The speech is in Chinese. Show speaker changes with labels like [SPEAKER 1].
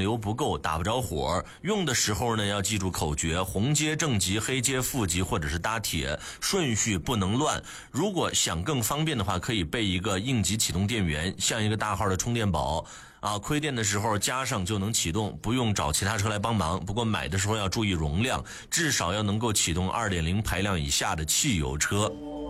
[SPEAKER 1] 流不够，打不着火。用的时候呢，要记住口诀：红接正极，黑接负极，或者是搭铁，顺序不能乱。如果想更方便的话，可以备一个应急启动电源，像一个大号的充电宝亏电的时候加上就能启动，不用找其他车来帮忙。不过买的时候要注意容量，至少要能够启动 2.0 排量以下的汽油车。